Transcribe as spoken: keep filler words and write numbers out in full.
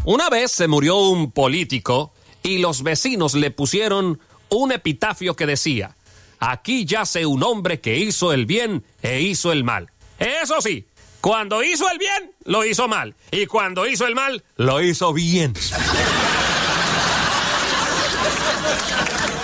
Una vez se murió un político y los vecinos le pusieron un epitafio que decía: aquí yace un hombre que hizo el bien e hizo el mal. Eso sí, cuando hizo el bien, lo hizo mal. Y cuando hizo el mal, lo hizo bien.